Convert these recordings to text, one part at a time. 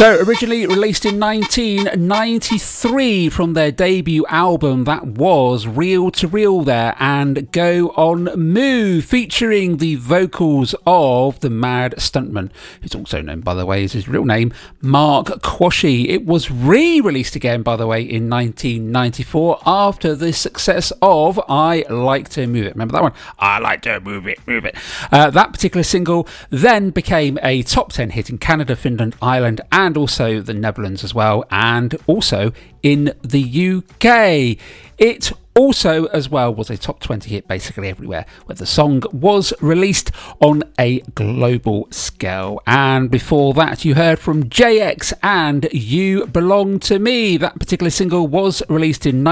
So, originally released in 1993 from their debut album, that was Reel to Reel there, and Go On Move, featuring the vocals of the Mad Stuntman, who's also known, by the way, as his real name, Mark Quashie. It was re-released again, by the way, in 1994 after the success of I Like to Move It. Remember that one? I like to move it, move it. That particular single then became a top 10 hit in Canada, Finland, Ireland, and also the Netherlands as well, and also in the UK. It also as well was a top 20 hit basically everywhere where the song was released on a global scale. And before that you heard from JX and You Belong to Me. That particular single was released in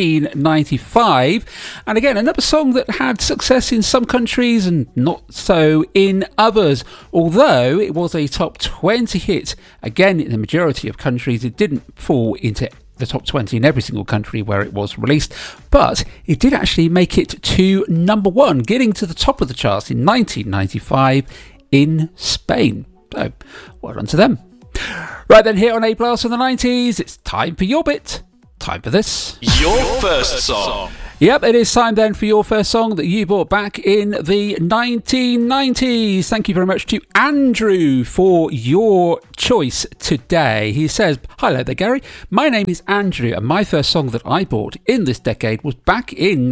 1995, and again another song that had success in some countries and not so in others. Although it was a top 20 hit again in the majority of countries, it didn't fall into the top 20 in every single country where it was released, but it did actually make it to number one, getting to the top of the charts in 1995 in Spain. So well done to them. Right then, here on A Blast from the 90s, it's time for your bit. Time for this. Your first song. Yep, it is time then for your first song that you bought back in the 1990s. Thank you very much to Andrew for your choice today. He says, "Hello there, Gary. My name is Andrew, and my first song that I bought in this decade was back in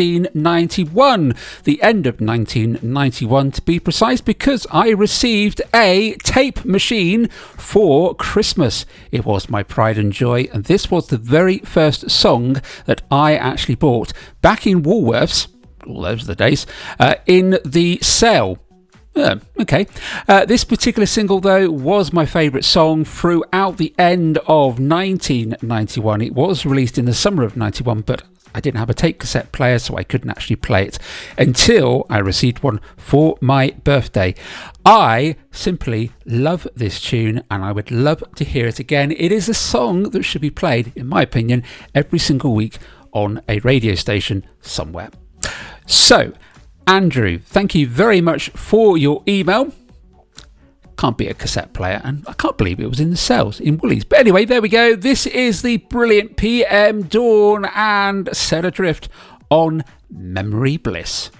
1991, the end of 1991 to be precise, because I received a tape machine for Christmas. It was my pride and joy, and this was the very first song that I actually bought back in Woolworths, all those are the days, in the sale." Okay. This particular single, though, was my favourite song throughout the end of 1991. It was released in the summer of 91, but I didn't have a tape cassette player, so I couldn't actually play it until I received one for my birthday. I simply love this tune, and I would love to hear it again. It is a song that should be played, in my opinion, every single week on a radio station somewhere. So, Andrew, thank you very much for your email. Can't be a cassette player, and I can't believe it was in the sales in Woolies. But anyway, there we go. This is the brilliant PM Dawn and Set Adrift on Memory Bliss.